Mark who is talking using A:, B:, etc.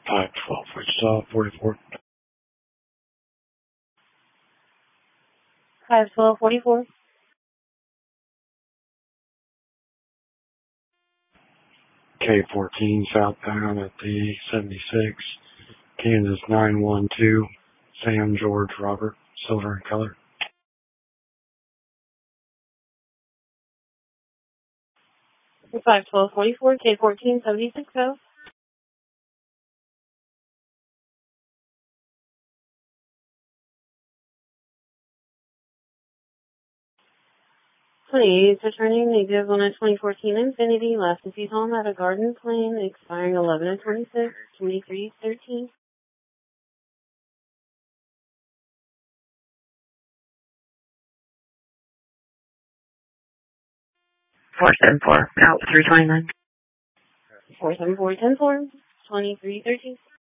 A: 512, Wichita, 44.
B: 512-44.
A: K14 southbound at the 76, Kansas 912, Sam George Robert, silver in color.
B: 512-44, K14, 76 south. Please returning negative on a 2014 Infiniti, last to see home at a Garden Plain, expiring 11/26, 2313.
C: 474, out 329.
B: 474-10-4, 2313.